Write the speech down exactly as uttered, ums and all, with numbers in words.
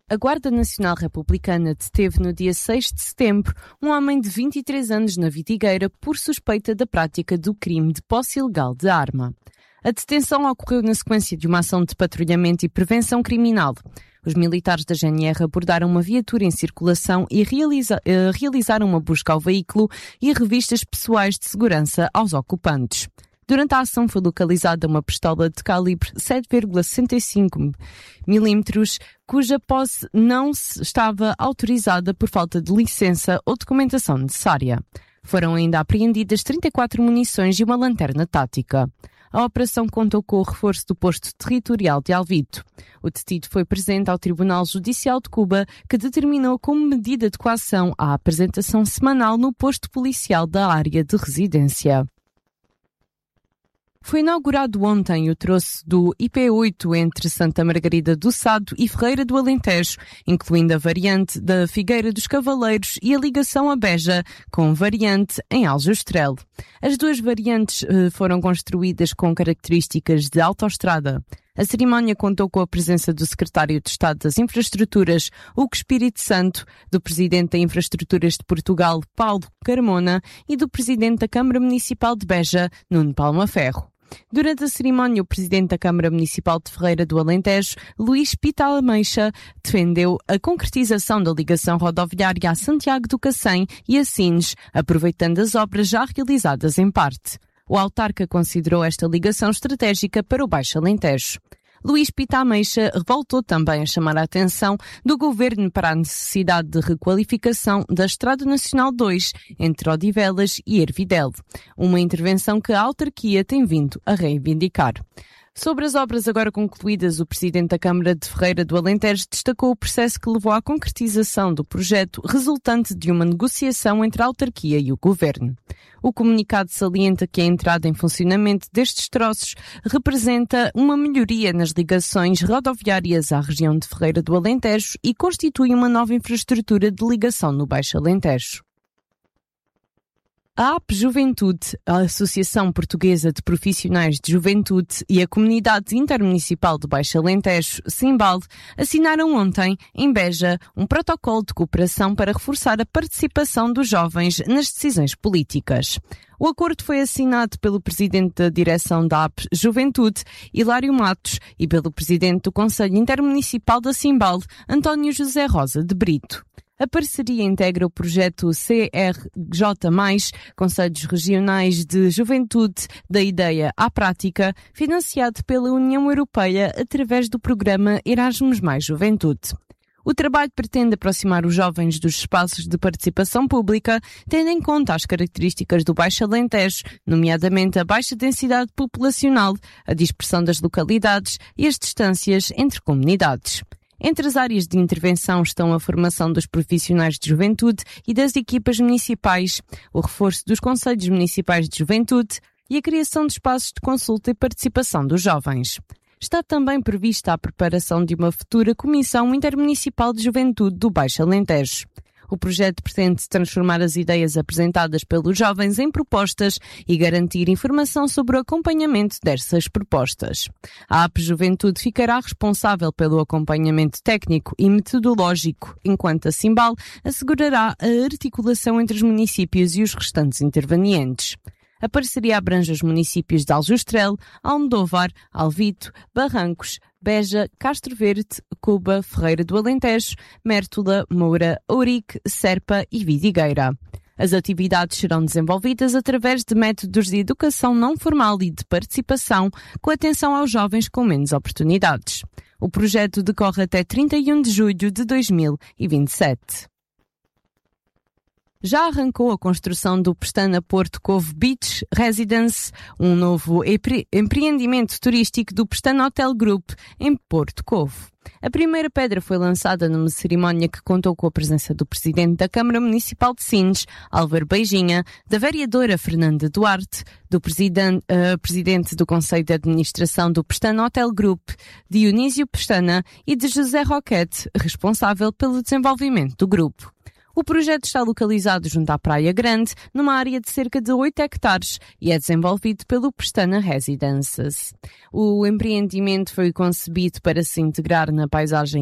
A Guarda Nacional Republicana deteve no dia seis de setembro um homem de vinte e três anos na Vidigueira por suspeita da prática do crime de posse ilegal de arma. A detenção ocorreu na sequência de uma ação de patrulhamento e prevenção criminal. Os militares da G N R abordaram uma viatura em circulação e realiza, uh, realizaram uma busca ao veículo e revistas pessoais de segurança aos ocupantes. Durante a ação foi localizada uma pistola de calibre sete vírgula sessenta e cinco milímetros, cuja posse não estava autorizada por falta de licença ou documentação necessária. Foram ainda apreendidas trinta e quatro munições e uma lanterna tática. A operação contou com o reforço do posto territorial de Alvito. O detido foi presente ao Tribunal Judicial de Cuba, que determinou como medida de coação a apresentação semanal no posto policial da área de residência. Foi inaugurado ontem o troço do I P oito entre Santa Margarida do Sado e Ferreira do Alentejo, incluindo a variante da Figueira dos Cavaleiros e a ligação a Beja, com variante em Aljustrel. As duas variantes eh, foram construídas com características de autoestrada. A cerimónia contou com a presença do Secretário de Estado das Infraestruturas, Hugo Espírito Santo, do Presidente da Infraestruturas de Portugal, Paulo Carmona, e do Presidente da Câmara Municipal de Beja, Nuno Palma Ferro. Durante a cerimónia, o Presidente da Câmara Municipal de Ferreira do Alentejo, Luís Pita Ameixa, defendeu a concretização da ligação rodoviária a Santiago do Cacém e a Sines, aproveitando as obras já realizadas em parte. O autarca considerou esta ligação estratégica para o Baixo Alentejo. Luís Pita Ameixa voltou também a chamar a atenção do Governo para a necessidade de requalificação da Estrada Nacional dois entre Odivelas e Ervidel, uma intervenção que a autarquia tem vindo a reivindicar. Sobre as obras agora concluídas, o Presidente da Câmara de Ferreira do Alentejo destacou o processo que levou à concretização do projeto, resultante de uma negociação entre a autarquia e o Governo. O comunicado salienta que a entrada em funcionamento destes troços representa uma melhoria nas ligações rodoviárias à região de Ferreira do Alentejo e constitui uma nova infraestrutura de ligação no Baixo Alentejo. A A P Juventude, a Associação Portuguesa de Profissionais de Juventude e a Comunidade Intermunicipal do Baixo Alentejo, Simbal, assinaram ontem, em Beja, um protocolo de cooperação para reforçar a participação dos jovens nas decisões políticas. O acordo foi assinado pelo Presidente da Direção da A P Juventude, Hilário Matos, e pelo Presidente do Conselho Intermunicipal da Simbal, António José Rosa de Brito. A parceria integra o projeto C R J mais, Conselhos Regionais de Juventude da Ideia à Prática, financiado pela União Europeia através do programa Erasmus mais Juventude. O trabalho pretende aproximar os jovens dos espaços de participação pública, tendo em conta as características do Baixo Alentejo, nomeadamente a baixa densidade populacional, a dispersão das localidades e as distâncias entre comunidades. Entre as áreas de intervenção estão a formação dos profissionais de juventude e das equipas municipais, o reforço dos conselhos municipais de juventude e a criação de espaços de consulta e participação dos jovens. Está também prevista a preparação de uma futura Comissão Intermunicipal de Juventude do Baixo Alentejo. O projeto pretende transformar as ideias apresentadas pelos jovens em propostas e garantir informação sobre o acompanhamento dessas propostas. A A P Juventude ficará responsável pelo acompanhamento técnico e metodológico, enquanto a Simbal assegurará a articulação entre os municípios e os restantes intervenientes. A parceria abrange os municípios de Aljustrel, Almodóvar, Alvito, Barrancos, Beja, Castro Verde, Cuba, Ferreira do Alentejo, Mértola, Moura, Ourique, Serpa e Vidigueira. As atividades serão desenvolvidas através de métodos de educação não formal e de participação, com atenção aos jovens com menos oportunidades. O projeto decorre até trinta e um de julho de dois mil e vinte e sete. Já arrancou a construção do Pestana Porto Covo Beach Residence, um novo empre- empreendimento turístico do Pestana Hotel Group em Porto Covo. A primeira pedra foi lançada numa cerimónia que contou com a presença do Presidente da Câmara Municipal de Sines, Álvaro Beijinha, da vereadora Fernanda Duarte, do presidente, uh, Presidente do Conselho de Administração do Pestana Hotel Group, Dionísio Pestana, e de José Roquete, responsável pelo desenvolvimento do grupo. O projeto está localizado junto à Praia Grande, numa área de cerca de oito hectares, e é desenvolvido pelo Pestana Residences. O empreendimento foi concebido para se integrar na paisagem